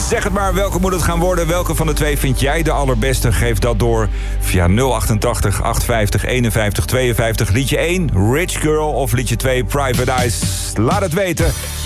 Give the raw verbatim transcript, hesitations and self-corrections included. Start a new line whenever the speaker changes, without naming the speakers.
Zeg het maar, welke moet het gaan worden? Welke van de twee vind jij de allerbeste? Geef dat door via nul achtentachtig, achthonderdvijftig, eenenvijftig, tweeënvijftig. Liedje één, Rich Girl of liedje twee, Private Eyes. Laat het weten.